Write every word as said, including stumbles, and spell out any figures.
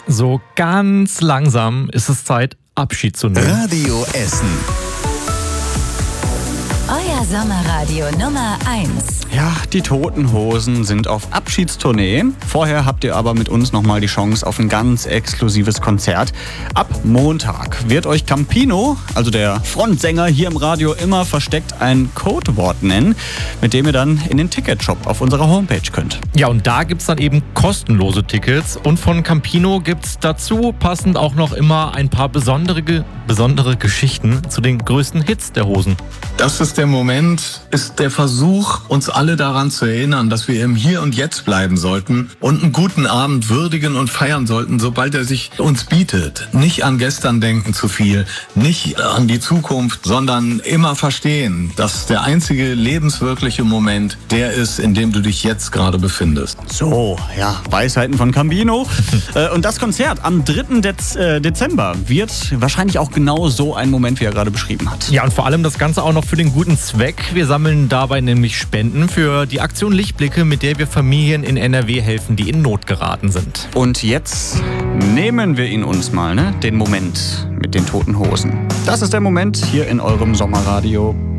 So ganz langsam ist es Zeit, Abschied zu nehmen. Radio Essen. Euer Sommerradio Nummer eins. Ja, die Toten Hosen sind auf Abschiedstournee. Vorher habt ihr aber mit uns nochmal die Chance auf ein ganz exklusives Konzert. Ab Montag wird euch Campino, also der Frontsänger hier im Radio, immer versteckt ein Codewort nennen, mit dem ihr dann in den Ticketshop auf unserer Homepage könnt. Ja, und da gibt's dann eben kostenlose Tickets. Und von Campino gibt's dazu passend auch noch immer ein paar besondere, besondere Geschichten zu den größten Hits der Hosen. Das ist der Moment, ist der Versuch, uns alle daran zu erinnern, dass wir im Hier und Jetzt bleiben sollten und einen guten Abend würdigen und feiern sollten, sobald er sich uns bietet. Nicht an gestern denken zu viel, nicht an die Zukunft, sondern immer verstehen, dass der einzige lebenswirkliche Moment der ist, in dem du dich jetzt gerade befindest. So, ja, Weisheiten von Campino. Und das Konzert am dritten Dezember wird wahrscheinlich auch genau so ein Moment, wie er gerade beschrieben hat. Ja, und vor allem das Ganze auch noch für den guten Zweck. Wir sammeln dabei nämlich Spenden für die Aktion Lichtblicke, mit der wir Familien in N R W helfen, die in Not geraten sind. Und jetzt nehmen wir ihn uns mal, ne? Den Moment mit den Toten Hosen. Das ist der Moment hier in eurem Sommerradio.